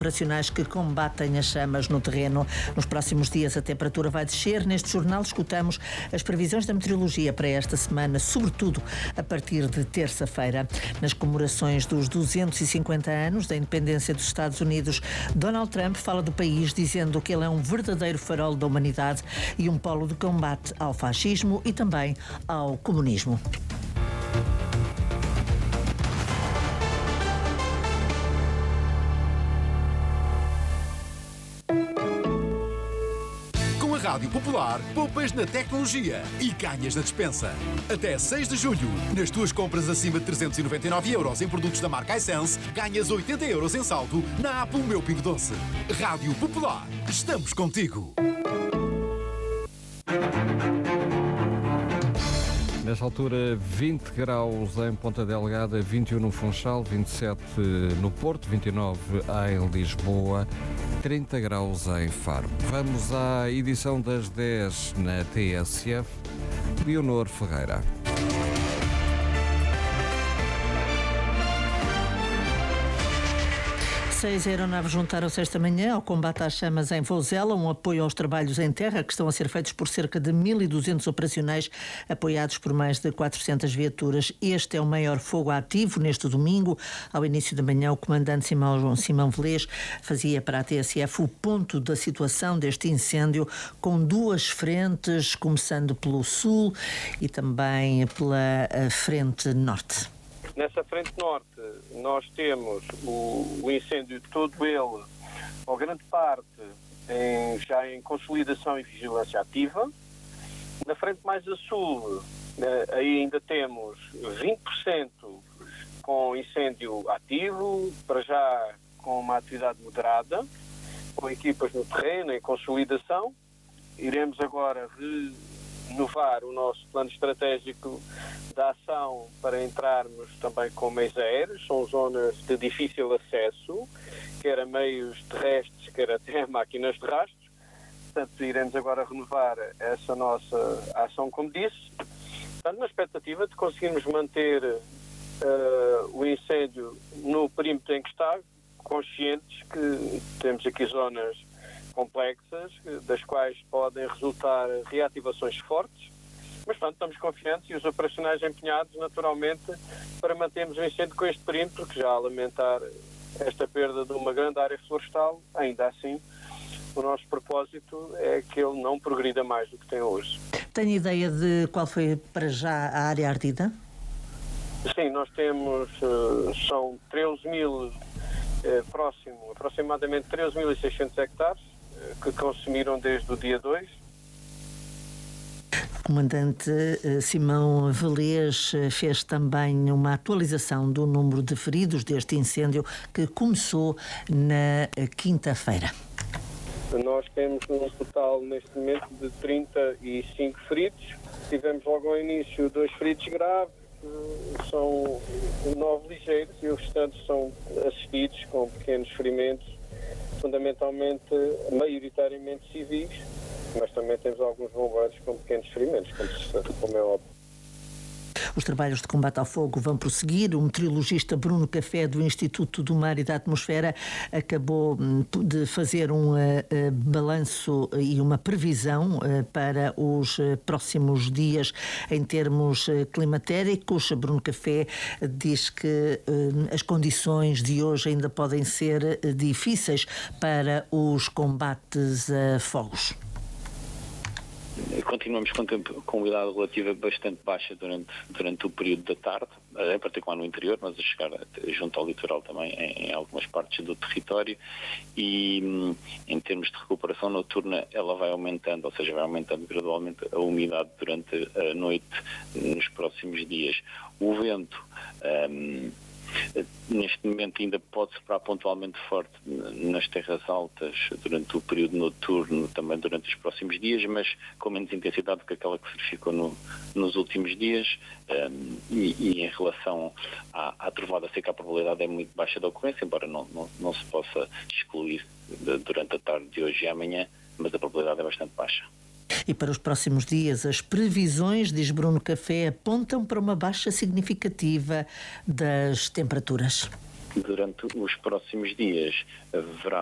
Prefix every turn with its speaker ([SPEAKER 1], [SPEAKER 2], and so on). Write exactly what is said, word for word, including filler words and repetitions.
[SPEAKER 1] operacionais que combatem as chamas no terreno. Nos próximos dias a temperatura vai descer. Neste jornal escutamos as previsões da meteorologia para esta semana, sobretudo a partir de terça-feira. Nas comemorações dos duzentos e cinquenta anos da independência dos Estados Unidos, Donald Trump fala do país dizendo que ele é um verdadeiro farol da humanidade e um polo de combate ao fascismo e também ao comunismo.
[SPEAKER 2] Rádio Popular, poupas na tecnologia e ganhas na despensa. Até seis de julho, nas tuas compras acima de trezentos e noventa e nove euros em produtos da marca iSense, ganhas oitenta euros em saldo na app O Meu Pingo Doce. Rádio Popular, estamos contigo.
[SPEAKER 3] Nesta altura, vinte graus em Ponta Delgada, vinte e um no Funchal, vinte e sete no Porto, vinte e nove em Lisboa, trinta graus em Faro. Vamos à edição das dez na T S F. Leonor Ferreira.
[SPEAKER 1] Seis aeronaves juntaram-se esta manhã ao combate às chamas em Vozela, um apoio aos trabalhos em terra que estão a ser feitos por cerca de mil e duzentos operacionais, apoiados por mais de quatrocentas viaturas. Este é o maior fogo ativo neste domingo. Ao início da manhã, o comandante Simão, Simão Velez fazia para a T S F o ponto da situação deste incêndio, com duas frentes, começando pelo sul e também pela frente norte.
[SPEAKER 4] Nessa frente norte, nós temos o, o incêndio todo ele, ou grande parte, em, já em consolidação e vigilância ativa. Na frente mais a sul, eh, aí ainda temos vinte por cento com incêndio ativo, para já com uma atividade moderada, com equipas no terreno, em consolidação. Iremos agora renovar o nosso plano estratégico da ação para entrarmos também com meios aéreos. São zonas de difícil acesso, quer a meios terrestres, quer até a máquinas de rastros. Portanto, iremos agora renovar essa nossa ação, como disse. Portanto, na expectativa de conseguirmos manter uh, o incêndio no perímetro em que está, conscientes que temos aqui zonas complexas, das quais podem resultar reativações fortes. Mas, portanto, estamos confiantes e os operacionais empenhados, naturalmente, para mantermos o incêndio com este perímetro, que já a lamentar esta perda de uma grande área florestal, ainda assim, o nosso propósito é que ele não progrida mais do que tem hoje.
[SPEAKER 1] Tem ideia de qual foi, para já, a área ardida?
[SPEAKER 4] Sim, nós temos, são treze mil, próximo, aproximadamente treze mil e seiscentos hectares, que consumiram desde o dia dois.
[SPEAKER 1] O comandante Simão Velez fez também uma atualização do número de feridos deste incêndio que começou na quinta-feira.
[SPEAKER 4] Nós temos um total neste momento de trinta e cinco feridos. Tivemos logo ao início dois feridos graves, são nove ligeiros e os restantes são assistidos com pequenos ferimentos, fundamentalmente, maioritariamente civis, mas também temos alguns bombeiros com pequenos ferimentos, como, como é óbvio.
[SPEAKER 1] Os trabalhos de combate ao fogo vão prosseguir. O meteorologista Bruno Café, do Instituto do Mar e da Atmosfera, acabou de fazer um uh, uh, balanço e uma previsão uh, para os uh, próximos dias em termos uh, climatéricos. Bruno Café diz que uh, as condições de hoje ainda podem ser uh, difíceis para os combates a fogos.
[SPEAKER 5] Continuamos com, tempo, com umidade relativa bastante baixa durante, durante o período da tarde, em particular no interior, mas a chegar junto ao litoral também em, em algumas partes do território, e em termos de recuperação noturna ela vai aumentando, ou seja, vai aumentando gradualmente a umidade durante a noite nos próximos dias. O vento um, neste momento ainda pode soprar pontualmente forte nas terras altas durante o período noturno, também durante os próximos dias, mas com menos intensidade do que aquela que se verificou no, nos últimos dias, um, e, e em relação à, à trovada seca a probabilidade é muito baixa da ocorrência, embora não, não, não se possa excluir de, durante a tarde de hoje e amanhã, mas a probabilidade é bastante baixa.
[SPEAKER 1] E para os próximos dias, as previsões, diz Bruno Café, apontam para uma baixa significativa das temperaturas.
[SPEAKER 5] durante os próximos dias haverá